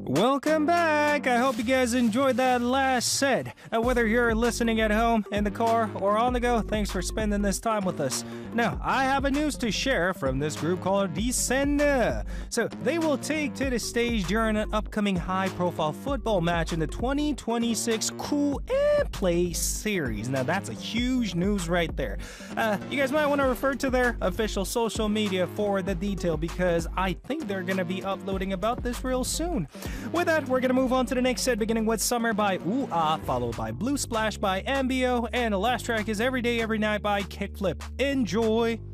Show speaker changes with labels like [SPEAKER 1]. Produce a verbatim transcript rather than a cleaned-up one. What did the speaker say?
[SPEAKER 1] Welcome back! I hope you guys enjoyed that last set. Uh, whether you're listening at home, in the car, or on the go, thanks for spending this time with us. Now, I have a news to share from this group called Descender. So, they will take to the stage during an upcoming high-profile football match in the twenty twenty-six Cool and Play series. Now, that's a huge news right there. Uh, you guys might want to refer to their official social media for the detail because I think they're going to be uploading about this real soon. With that, we're gonna move on to the next set, beginning with Summer by Ooh Ah, followed by Blue Splash by M B O, and the last track is Every Day Every Night by Kickflip. Enjoy!